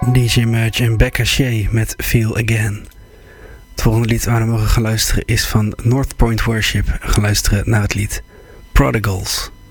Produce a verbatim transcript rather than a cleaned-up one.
D J Merch en Becca Shea met Feel Again. Het volgende lied waar we mogen gaan luisteren is van North Point Worship. We gaan luisteren naar het lied Prodigals.